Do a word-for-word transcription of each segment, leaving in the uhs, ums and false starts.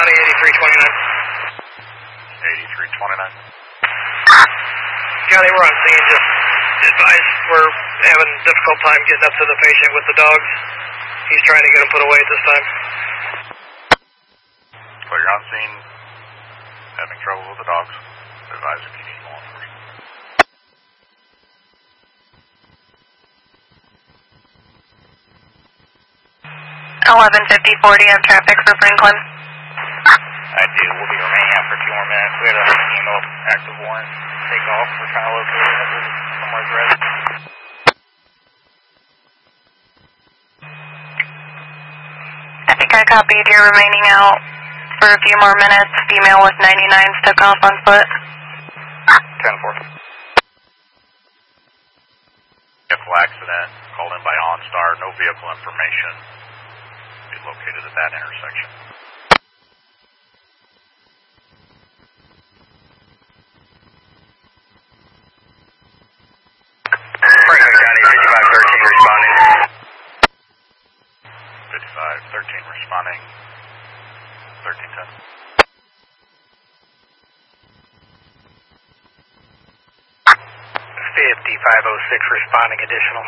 County, eighty-three twenty-nine. eighty-three twenty-nine. County, we're on scene. Just advise we're having a difficult time getting up to the patient with the dogs. He's trying to get them put away at this time. So you're on scene, having trouble with the dogs. Advise if you need law enforcement. eleven fifty forty, I have traffic for Franklin. I do. We'll be remaining out for a few more minutes. We had a email active warrant take off. We're trying to locate it somewhere ready. I think I copied your remaining out for a few more minutes. Female with ninety-nines took off on foot. ten four. Vehicle accident called in by OnStar. No vehicle information. Be located at that intersection. Franklin County, fifty-five thirteen responding. fifty-five thirteen responding. thirteen ten. fifty-five oh six responding additional.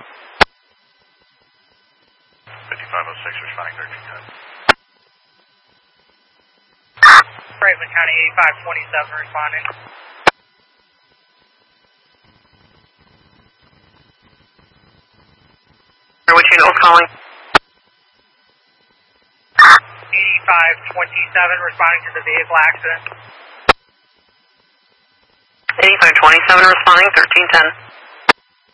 fifty-five oh six responding thirteen ten. Franklin County, eighty-five twenty-seven responding. Which unit was calling? eighty-five twenty-seven responding to the vehicle accident. eighty-five twenty-seven responding, thirteen ten.